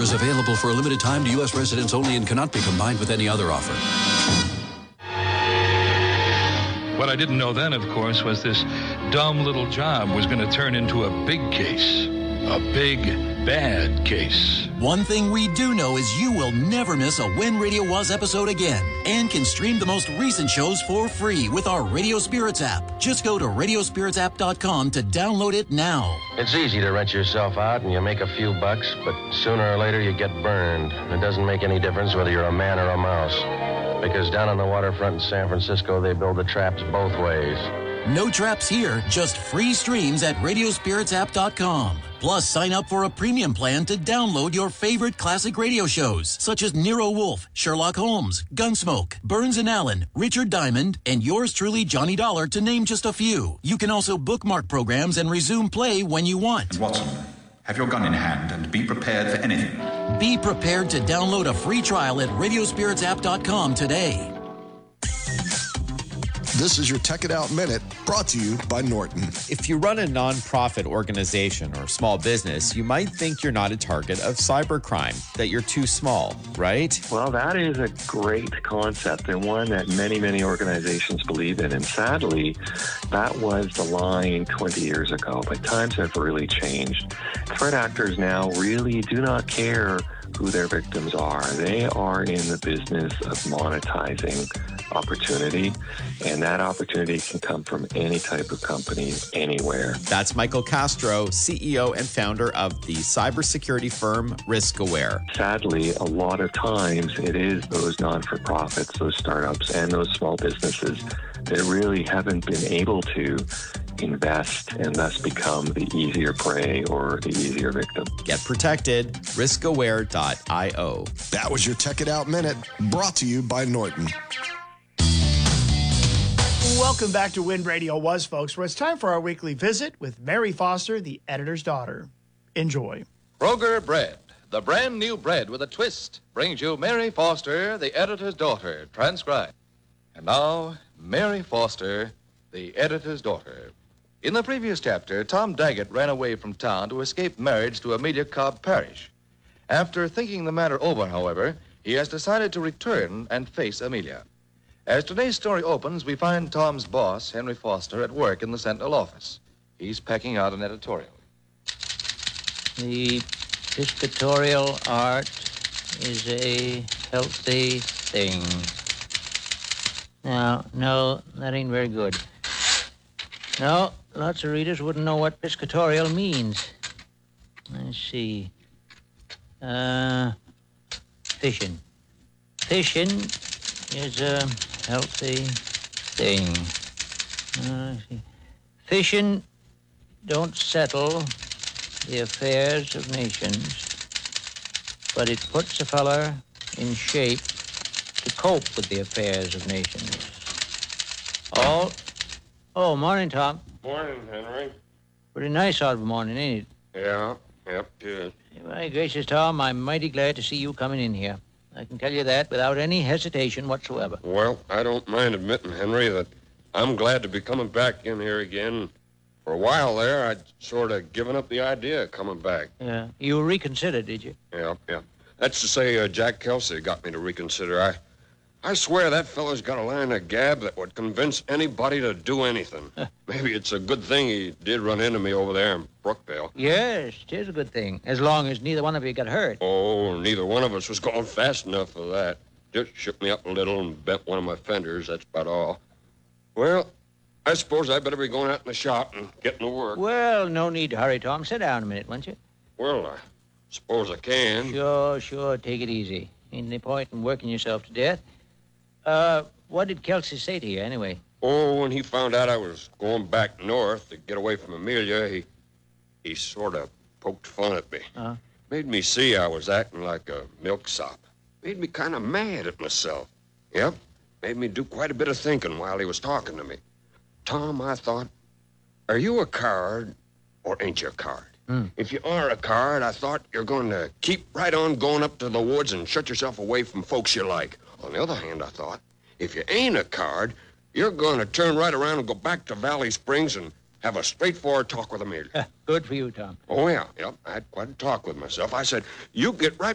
is available for a limited time to U.S. residents only and cannot be combined with any other offer. What I didn't know then, of course, was this dumb little job was going to turn into a big case. A big, bad case. One thing we do know is you will never miss a When Radio Was episode again and can stream the most recent shows for free with our Radio Spirits app. Just go to radiospiritsapp.com to download it now. It's easy to rent yourself out and you make a few bucks, but sooner or later you get burned. It doesn't make any difference whether you're a man or a mouse. Because down on the waterfront in San Francisco, they build the traps both ways. No traps here, just free streams at radiospiritsapp.com. Plus, sign up for a premium plan to download your favorite classic radio shows, such as Nero Wolfe, Sherlock Holmes, Gunsmoke, Burns and Allen, Richard Diamond, and yours truly, Johnny Dollar, to name just a few. You can also bookmark programs and resume play when you want. And Watson, have your gun in hand and be prepared for anything. Be prepared to download a free trial at radiospiritsapp.com today. This is your Tech It Out Minute, brought to you by Norton. If you run a nonprofit organization or small business, you might think you're not a target of cybercrime, that you're too small, right? Well, that is a great concept and one that many, many organizations believe in. And sadly, that was the line 20 years ago, but times have really changed. Threat actors now really do not care who their victims are. They are in the business of monetizing opportunity, and that opportunity can come from any type of company, anywhere. That's Michael Castro, CEO and founder of the cybersecurity firm RiskAware. Sadly, a lot of times it is those non-for-profits, those startups, and those small businesses that really haven't been able to invest and thus become the easier prey or the easier victim. Get protected. Riskaware.io. That was your Tech It Out Minute, brought to you by Norton. Welcome back to When Radio Was, folks, where it's time for our weekly visit with Mary Foster, the editor's daughter. Enjoy. Kroger Bread, the brand new bread with a twist, brings you Mary Foster, the editor's daughter, transcribed. And now, Mary Foster, the editor's daughter. In the previous chapter, Tom Daggett ran away from town to escape marriage to Amelia Cobb Parrish. After thinking the matter over, however, he has decided to return and face Amelia. As today's story opens, we find Tom's boss, Henry Foster, at work in the Sentinel office. He's pecking out an editorial. The piscatorial art is a healthy thing. No, that ain't very good. No, lots of readers wouldn't know what piscatorial means. Let's see. Fishing. Fishing is a healthy thing. Let's see. Fishing don't settle the affairs of nations, but it puts a feller in shape to cope with the affairs of nations. Oh, morning, Tom. Morning, Henry. Pretty nice out of a morning, ain't it? Yep, good. My gracious, Tom, I'm mighty glad to see you coming in here. I can tell you that without any hesitation whatsoever. Well, I don't mind admitting, Henry, that I'm glad to be coming back in here again. For a while there, I'd sort of given up the idea of coming back. Yeah. You reconsidered, did you? Yeah. That's to say, Jack Kelsey got me to reconsider. I swear that fellow's got a line of gab that would convince anybody to do anything. Maybe it's a good thing he did run into me over there in Brookville. Yes, it is a good thing, as long as neither one of you got hurt. Oh, neither one of us was going fast enough for that. Just shook me up a little and bent one of my fenders, that's about all. Well, I suppose I better be going out in the shop and getting to work. Well, no need to hurry, Tom. Sit down a minute, won't you? Well, I suppose I can. Sure. Take it easy. Ain't any point in working yourself to death. What did Kelsey say to you, anyway? Oh, when he found out I was going back north to get away from Amelia, he sort of poked fun at me. Made me see I was acting like a milksop. Made me kind of mad at myself. Yep, made me do quite a bit of thinking while he was talking to me. Tom, I thought, are you a card or ain't you a card? If you are a card, I thought you're going to keep right on going up to the woods and shut yourself away from folks you like. On the other hand, I thought, if you ain't a card, you're going to turn right around and go back to Valley Springs and have a straightforward talk with Amelia. Good for you, Tom. Oh, yeah. I had quite a talk with myself. I said, you get right